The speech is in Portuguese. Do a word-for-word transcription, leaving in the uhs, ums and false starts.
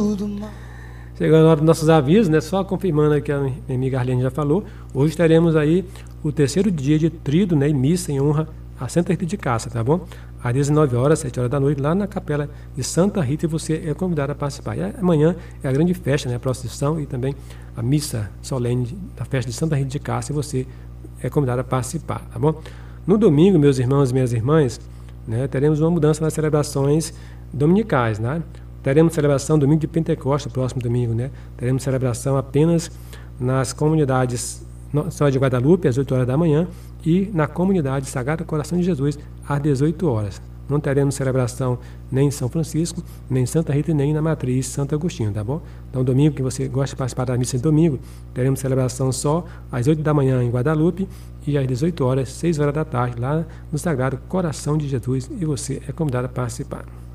Chegando a hora dos nossos avisos, né? Só confirmando aqui que a minha amiga Arlene já falou, hoje teremos aí o terceiro dia de tríduo, né, e missa em honra a Santa Rita de Cássia, tá bom? Às dezenove horas, sete horas da noite, lá na capela de Santa Rita, e você é convidado a participar. E amanhã é a grande festa, né, a procissão e também a missa solene da festa de Santa Rita de Cássia, e você é convidado a participar, tá bom? No domingo, meus irmãos e minhas irmãs, né, teremos uma mudança nas celebrações dominicais, né? Teremos celebração domingo de Pentecostes, próximo domingo, né? Teremos celebração apenas nas comunidades São de Guadalupe, às oito horas da manhã, e na comunidade Sagrado Coração de Jesus, às dezoito horas. Não teremos celebração nem em São Francisco, nem em Santa Rita, nem na Matriz Santo Agostinho, tá bom? Então, domingo, que você gosta de participar da missa de domingo, teremos celebração só às oito da manhã em Guadalupe e às dezoito horas, seis horas da tarde, lá no Sagrado Coração de Jesus, e você é convidado a participar.